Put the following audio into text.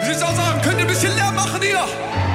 Wie sieht's aus, könnt ihr ein bisschen Lärm machen hier?